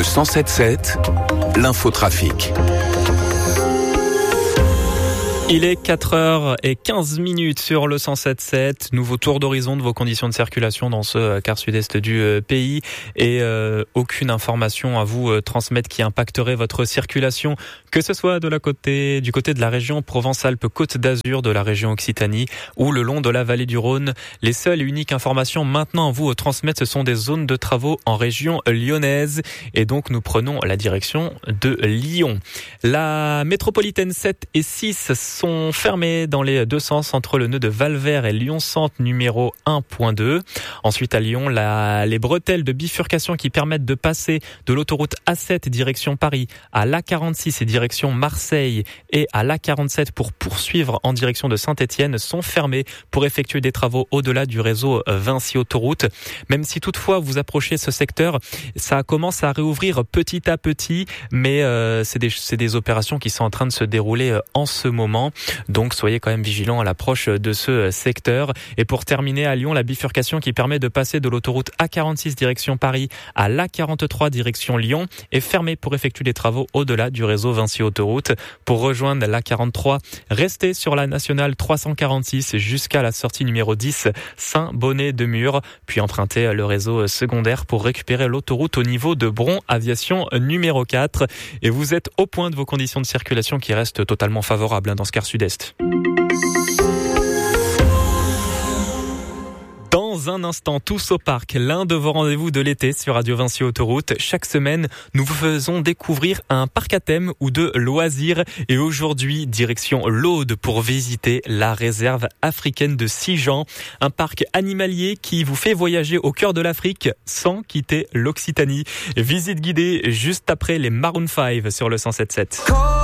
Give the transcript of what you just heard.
107.7, l'infotrafic. Il est 4h15 sur le 107.7. Nouveau tour d'horizon de vos conditions de circulation dans ce quart sud-est du pays et aucune information à vous transmettre qui impacterait votre circulation, que ce soit du côté de la région Provence-Alpes-Côte d'Azur, de la région Occitanie ou le long de la vallée du Rhône. Les seules et uniques informations maintenant à vous transmettre, ce sont des zones de travaux en région lyonnaise et donc nous prenons la direction de Lyon. La métropolitaine 7 et 6 sont fermés dans les deux sens entre le nœud de Valvert et Lyon-Centre numéro 1.2. Ensuite à Lyon, les bretelles de bifurcation qui permettent de passer de l'autoroute A7 direction Paris à l'A46 et direction Marseille et à l'A47 pour poursuivre en direction de Saint-Étienne sont fermées pour effectuer des travaux au-delà du réseau Vinci Autoroute. Même si toutefois vous approchez ce secteur, ça commence à réouvrir petit à petit, mais c'est des opérations qui sont en train de se dérouler en ce moment. Donc soyez quand même vigilants à l'approche de ce secteur. Et pour terminer à Lyon, la bifurcation qui permet de passer de l'autoroute A46 direction Paris à l'A43 direction Lyon est fermée pour effectuer des travaux au-delà du réseau Vinci Autoroute. Pour rejoindre l'A43, restez sur la nationale 346 jusqu'à la sortie numéro 10 Saint-Bonnet-de-Mur, puis empruntez le réseau secondaire pour récupérer l'autoroute au niveau de Bron Aviation numéro 4. Et vous êtes au point de vos conditions de circulation qui restent totalement favorables dans ce quart sud-est. Dans un instant, tous au parc, l'un de vos rendez-vous de l'été sur Radio Vinci Autoroute. Chaque semaine, nous vous faisons découvrir un parc à thème ou de loisirs. Et aujourd'hui, direction l'Aude pour visiter la réserve africaine de Sijan. Un parc animalier qui vous fait voyager au cœur de l'Afrique sans quitter l'Occitanie. Visite guidée juste après les Maroon 5 sur le 107.7.